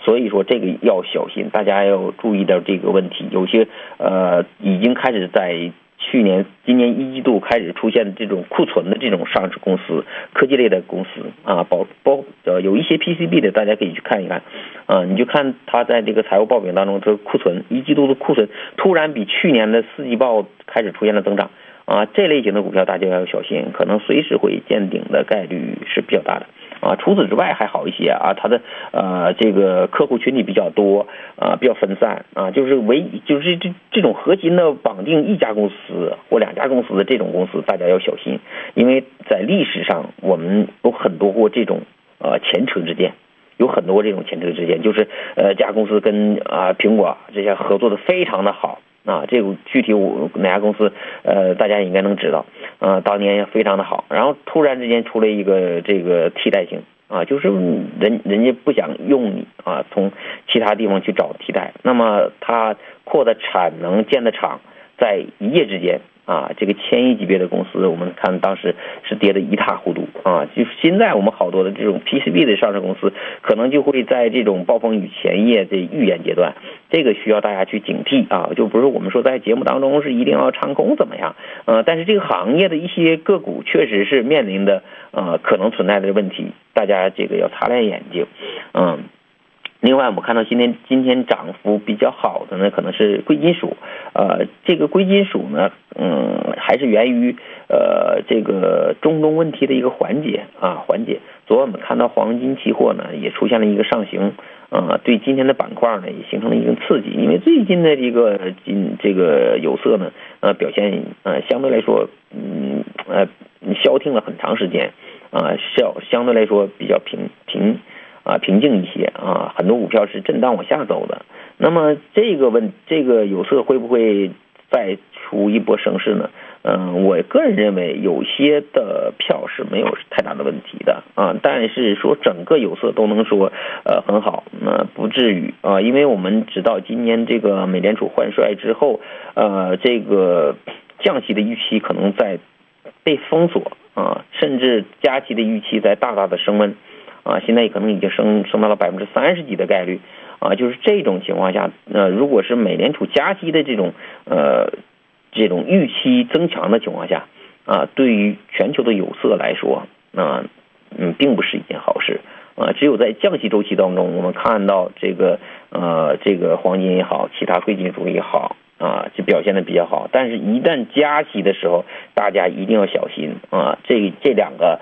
所以说这个要小心，大家要注意到这个问题。有些已经开始在今年一季度开始出现这种库存的这种上市公司，科技类的公司啊，有一些 PCB 的，大家可以去看一看啊，你就看它在这个财务报表当中，这个库存一季度的库存突然比去年的四季报开始出现了增长啊，这类型的股票大家要小心，可能随时会见顶的概率是比较大的。除此之外还好一些啊，它的这个客户群体比较多比较分散啊，就是这种核心的绑定一家公司或两家公司的这种公司，大家要小心，因为在历史上我们有很多过这种前车之鉴。有很多这种前车之鉴，就是家公司跟苹果这些合作的非常的好啊，这个具体哪家公司大家应该能知道当年也非常的好，然后突然之间出了一个这个替代性啊，就是人家不想用你啊，从其他地方去找替代，那么它扩的产能建的厂在一夜之间啊，这个千亿级别的公司，我们看当时是跌得一塌糊涂啊！就是现在我们好多的这种 PCB 的上市公司，可能就会在这种暴风雨前夜的预演阶段，这个需要大家去警惕啊！就不是我们说在节目当中是一定要唱空怎么样？但是这个行业的一些个股确实是面临的可能存在的问题，大家这个要擦亮眼睛，另外，我们看到今天涨幅比较好的呢，可能是贵金属，这个贵金属呢，还是源于这个中东问题的一个缓解。昨晚我们看到黄金期货呢也出现了一个上行，对今天的板块呢也形成了一个刺激，因为最近的这个有色呢，表现相对来说，消停了很长时间，相对来说比较平静一些啊，很多股票是震荡往下走的。那么这个有色会不会再出一波升势呢？我个人认为有些的票是没有太大的问题的啊，但是说整个有色都能说很好，不至于啊，因为我们知道今年这个美联储换帅之后，这个降息的预期可能在被封锁啊，甚至加息的预期在大大的升温。现在也可能已经升到了30%几的概率啊，就是这种情况下，如果是美联储加息的这种预期增强的情况下啊，对于全球的有色来说，并不是一件好事只有在降息周期当中，我们看到这个黄金也好，其他贵金属也好就表现的比较好，但是一旦加息的时候，大家一定要小心啊，这两个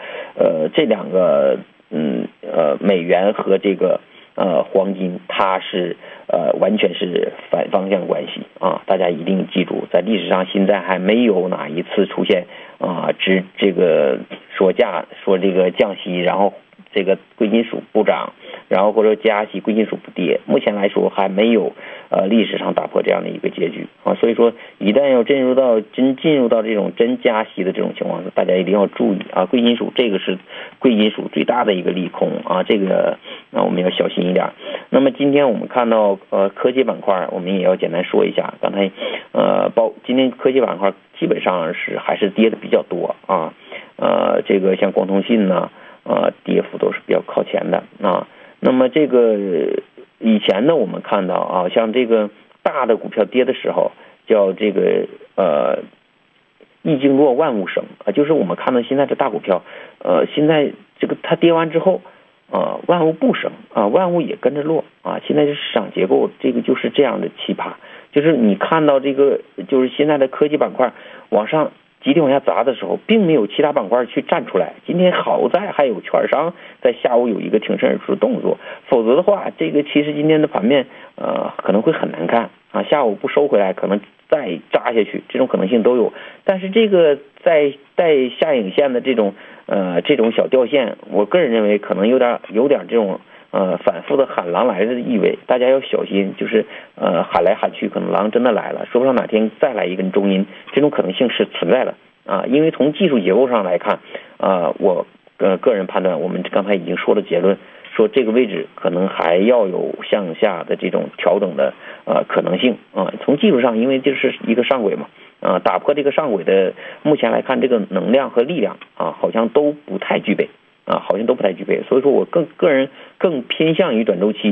美元和这个黄金，它是完全是反方向关系啊！大家一定记住，在历史上现在还没有哪一次出现这个说这个降息，然后这个贵金属不涨，然后或者加息贵金属不跌，目前来说还没有历史上打破这样的一个结局啊！所以说，一旦要进入到这种真加息的这种情况下，大家一定要注意啊！贵金属这个是贵金属最大的一个利空啊，这个我们要小心一点。那么今天我们看到科技板块，我们也要简单说一下。刚才今天科技板块基本上还是跌的比较多啊，这个像光通信呢跌幅都是比较靠前的啊。那么这个以前呢，我们看到啊，像这个大的股票跌的时候，叫这个一经落万物生啊，就是我们看到现在的大股票，现在这个它跌完之后万物不生啊，万物也跟着落啊。现在是市场结构，这个就是这样的奇葩，就是你看到这个，就是现在的科技板块往上集体往下砸的时候，并没有其他板块去站出来。今天好在还有券商在下午有一个挺身而出的动作，否则的话，这个其实今天的盘面可能会很难看啊。下午不收回来，可能再扎下去，这种可能性都有。但是这个在带下影线的这种小掉线，我个人认为可能有点这种反复的喊狼来的意味，大家要小心，就是喊来喊去，可能狼真的来了，说不上哪天再来一根中阴，这种可能性是存在的啊。因为从技术结构上来看我个人判断，我们刚才已经说了结论，说这个位置可能还要有向下的这种调整的可能性啊。从技术上，因为这是一个上轨嘛打破这个上轨的，目前来看这个能量和力量好像都不太具备。所以说我个人更偏向于短周期